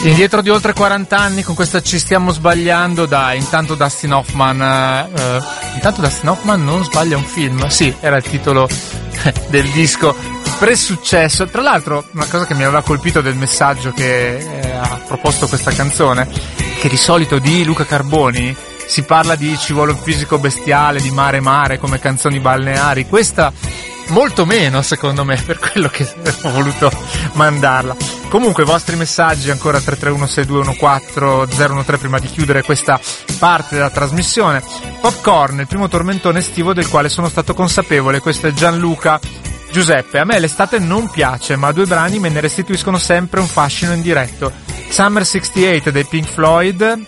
Indietro di oltre 40 anni con questa Ci stiamo sbagliando, dai. Intanto Dustin Hoffman non sbaglia un film. Sì, era il titolo del disco pre-successo. Tra l'altro, una cosa che mi aveva colpito del messaggio che ha proposto questa canzone, che di solito di Luca Carboni si parla di Ci vuole un fisico bestiale, di mare come canzoni balneari. Questa molto meno, secondo me, per quello che ho voluto mandarla. Comunque, i vostri messaggi ancora 331-6214-013 prima di chiudere questa parte della trasmissione. Popcorn, il primo tormentone estivo del quale sono stato consapevole. Questo è Gianluca. Giuseppe, a me l'estate non piace, ma due brani me ne restituiscono sempre un fascino indiretto. Summer 68 dei Pink Floyd,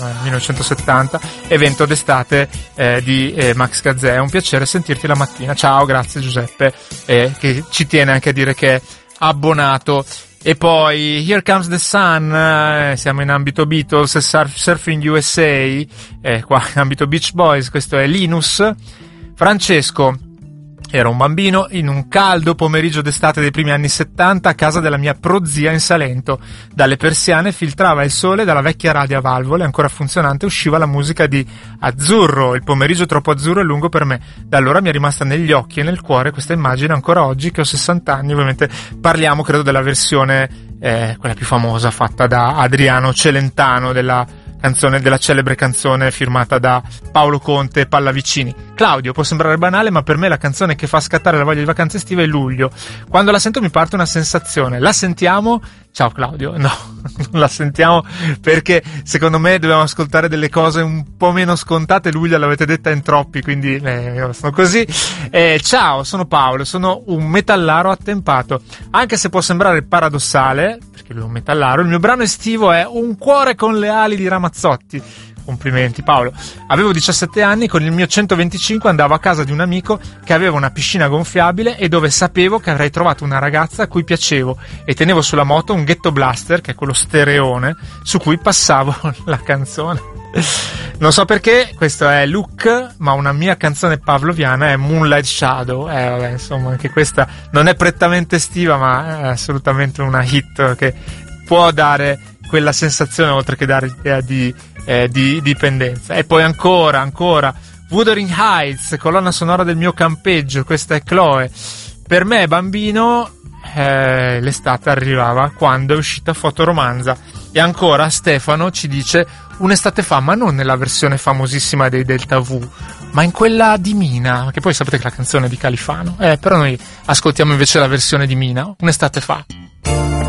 1970, evento d'estate di Max Gazzè. È un piacere sentirti la mattina. Ciao, grazie Giuseppe, che ci tiene anche a dire che è abbonato. E poi Here Comes the Sun, siamo in ambito Beatles, Surfing USA, qua in ambito Beach Boys. Questo è Linus. Francesco, era un bambino in un caldo pomeriggio d'estate dei primi anni 70 a casa della mia prozia in Salento. Dalle persiane filtrava il sole, dalla vecchia radio a valvole ancora funzionante usciva la musica di Azzurro. Il pomeriggio troppo azzurro è lungo per me. Da allora mi è rimasta negli occhi e nel cuore questa immagine ancora oggi che ho 60 anni. Ovviamente parliamo, credo, della versione quella più famosa, fatta da Adriano Celentano, della celebre canzone firmata da Paolo Conte e Pallavicini. Claudio, può sembrare banale, ma per me la canzone che fa scattare la voglia di vacanze estive è Luglio. Quando la sento mi parte una sensazione. La sentiamo? Ciao Claudio. No, non la sentiamo perché secondo me dobbiamo ascoltare delle cose un po' meno scontate. Luglio l'avete detta in troppi, quindi sono così. Ciao, sono Paolo, sono un metallaro attempato. Anche se può sembrare paradossale, perché lui è un metallaro, il mio brano estivo è Un cuore con le ali di Ramazzotti. Complimenti Paolo. Avevo 17 anni, con il mio 125 andavo a casa di un amico che aveva una piscina gonfiabile e dove sapevo che avrei trovato una ragazza a cui piacevo, e tenevo sulla moto un Ghetto Blaster, che è quello stereone su cui passavo la canzone. Non so perché, questo è Look, ma una mia canzone pavloviana è Moonlight Shadow. Vabbè, insomma, anche questa non è prettamente estiva, ma è assolutamente una hit che può dare quella sensazione, oltre che dare l'idea di dipendenza. E poi ancora Wuthering Heights, colonna sonora del mio campeggio. Questa è Chloe. Per me bambino l'estate arrivava quando è uscita Fotoromanza. E ancora Stefano ci dice un'estate fa, ma non nella versione famosissima dei Delta V, ma in quella di Mina, che poi sapete che la canzone è di Califano, però noi ascoltiamo invece la versione di Mina, un'estate fa.